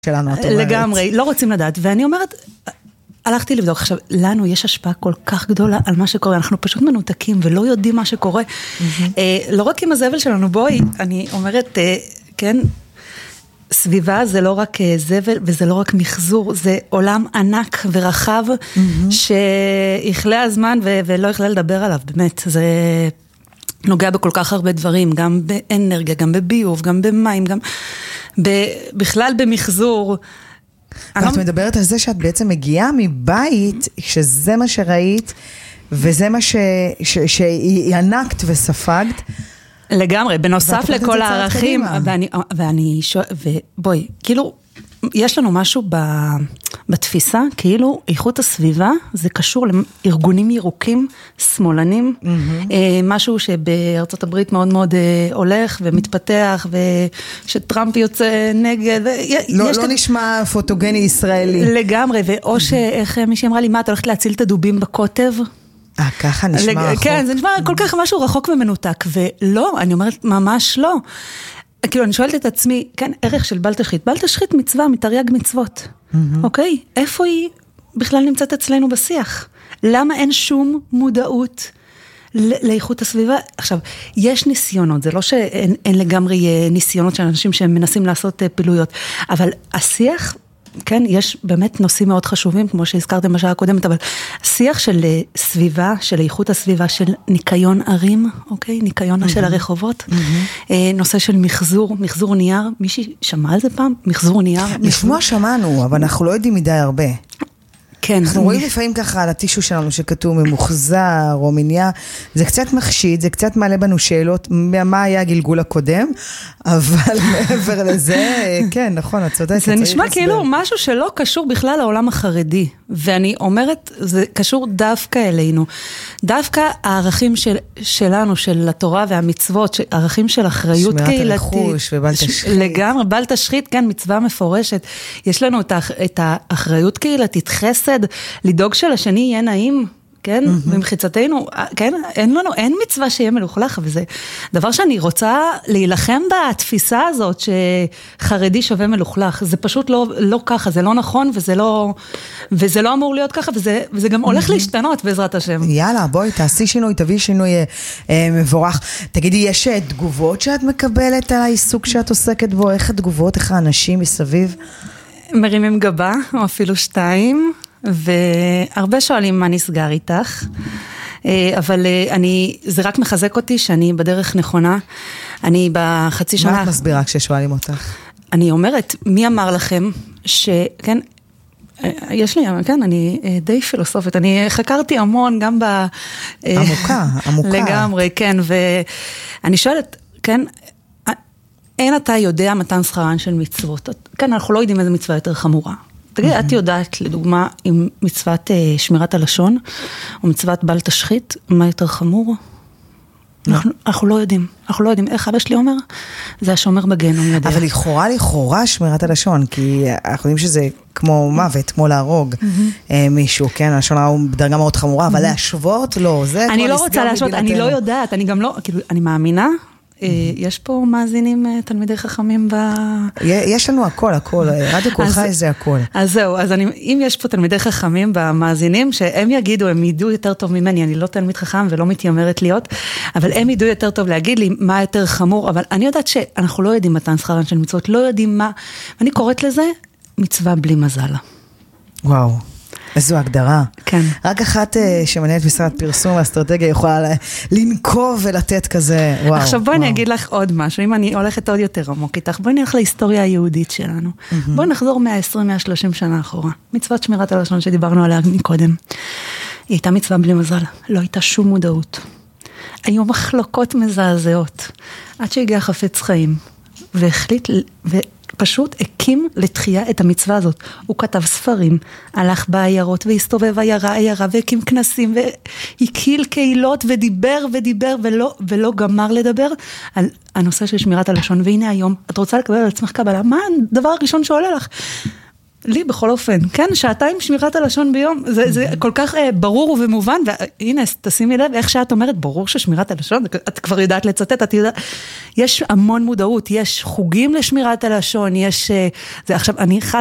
שלנו, את אומרת. לגמרי, לא רוצים לדעת, ואני אומרת, הלכתי לבדוק, עכשיו, לנו יש השפעה כל כך גדולה על מה שקורה, אנחנו פשוט מנותקים ולא יודעים מה שקורה, לא רק עם הזבל שלנו, בואי, אני אומרת, כן, סביבה זה לא רק זבל, וזה לא רק מחזור, זה עולם ענק ורחב, שיכלה הזמן ולא יכלה לדבר עליו, באמת, זה נוגע בכל כך הרבה דברים, גם באנרגיה, גם בביוב, גם במים, גם בכלל במחזור. ואת מדברת על זה שאת בעצם מגיעה מבית, שזה מה שראית, וזה מה שענקת וספגת. לגמרי, בנוסף לכל הערכים, ובואי, כאילו, יש לנו משהו בתפיסה, כאילו איכות הסביבה, זה קשור לארגונים ירוקים, שמאלנים, משהו שבארצות הברית מאוד מאוד הולך ומתפתח, ושטראמפ יוצא נגד. לא נשמע פוטוגני ישראלי. לגמרי, ואו שאיך מישהי אמרה לי, מה, אתה הולכת להציל את הדובים בקוטב? ככה נשמע רחוק. כן, זה נשמע כל כך משהו רחוק ומנותק, ולא, אני אומרת ממש לא. כאילו, אני שואלת את עצמי, כן, ערך של בל תשחית. בל תשחית מצווה, מתרי"ג מצוות. אוקיי? איפה היא בכלל נמצאת אצלנו בשיח? למה אין שום מודעות לאיכות הסביבה? עכשיו, יש ניסיונות, זה לא שאין לגמרי ניסיונות של אנשים שהם מנסים לעשות פעילויות, אבל השיח, כן, יש באמת נושאים מאוד חשובים, כמו שהזכרתם בשעה הקודמת, אבל שיח של סביבה, של איכות הסביבה, של ניקיון ערים, אוקיי? ניקיון של הרחובות, נושא של מחזור נייר, מישהי שמע על זה פעם? מחזור נייר? לשמוע שמענו, אבל אנחנו לא יודעים מדי הרבה. כן. אנחנו רואים לפעמים ככה על הטישו שלנו שכתוב ממוחזר או מניעה, זה קצת מחשיד, זה קצת מעלה בנו שאלות, מה היה הגלגול הקודם, אבל מעבר לזה, כן, נכון, את צודקת. זה נשמע כאילו משהו שלא קשור בכלל לעולם החרדי, ואני אומרת, זה קשור דווקא אלינו, דווקא הערכים שלנו, של התורה והמצוות, ערכים של אחריות קהילתית. שמירת הרכוש ובל תשחית. לגמרי, בל תשחית, כן, מצווה מפורשת. יש לנו את האחריות קהילתית, חסד, לדאוג שלשני יהיה נעים, כן, במחיצתנו, כן, אין מצווה שיהיה מלוכלך, וזה דבר שאני רוצה להילחם בתפיסה הזאת, שחרדי שווה מלוכלך, זה פשוט לא ככה, זה לא נכון, וזה לא אמור להיות ככה, וזה גם הולך להשתנות בעזרת השם. יאללה, בואי, תעשי שינוי, תביא שינוי מבורך. תגידי, יש תגובות שאת מקבלת על העיסוק שאת עוסקת בו? איך התגובות, איך האנשים מסביב? מרימים גבה, או אפילו 2, והרבה שואלים מה נסגר איתך, אבל זה רק מחזק אותי שאני בדרך נכונה, אני בחצי שנה... מה את מסבירה כששואלים אותך? אני אומרת, מי אמר לכם שכן, יש לי, כן, אני די פילוסופית, אני חקרתי המון גם עמוקה. לגמרי, כן, ואני שואלת, כן, אין אתה יודע מתן שכרן של מצוות, כן, אנחנו לא יודעים איזה מצווה יותר חמורה. תגיד, את יודעת, לדוגמה, עם מצוות שמירת הלשון, או מצוות בל תשחית, מה יותר חמור? אנחנו לא יודעים. אנחנו לא יודעים. איך אבא שלי אומר? זה השומר בגיהנום יודע. אבל לכאורה שמירת הלשון, כי אנחנו יודעים שזה כמו מוות, כמו להרוג מישהו, כן? הלשון הוא בדרגה מאוד חמורה, אבל להשוות, לא, זה אני לא רוצה להשוות, אני לא יודעת, אני גם לא, כאילו, אני מאמינה, יש פה מאזינים תלמידי חכמים יש לנו הכל, רדיו כל חי זה הכל. אז זהו, אז אם יש פה תלמידי חכמים במאזינים, שהם יגידו, הם ידעו יותר טוב ממני, אני לא תלמיד חכם ולא מתיימרת להיות, אבל הם ידעו יותר טוב להגיד לי מה יותר חמור, אבל אני יודעת שאנחנו לא יודעים מתן שכרן של מצוות, לא יודעים מה, ואני קוראת לזה מצווה בלי מזל. וואו. איזו הגדרה. כן. רק אחת שמנהלת משרד פרסום ואסטרטגיה יכולה לנקוב ולתת כזה, וואו. עכשיו בואי אני אגיד לך עוד משהו, אם אני הולכת עוד יותר עמוק איתך, בואי נלך להיסטוריה היהודית שלנו. בואי נחזור 120-130 שנה אחורה. מצוות שמירת הלשון שדיברנו עליה מקודם. היא הייתה מצווה בלי מזל, לא הייתה שום מודעות. היו מחלוקות מזעזעות, עד שהגיע חפץ חיים, והחליט, פשוט הקים לתחייה את המצווה הזאת. הוא כתב ספרים, הלך בעיירות והסתובב עיירה והקים כנסים והקיל קהילות ודיבר ולא גמר לדבר על הנושא של שמירת הלשון. והנה היום, את רוצה לקבל על עצמך קבלה, מה הדבר הראשון שעולה לך? לי בכל אופן, כן, 2 שמירת הלשון ביום, זה כל כך ברור ומובן, והנה, תשימי לב, איך שאת אומרת, ברור ששמירת הלשון, את כבר יודעת לצטט, את יודעת, יש המון מודעות, יש חוגים לשמירת הלשון, יש, זה עכשיו, אני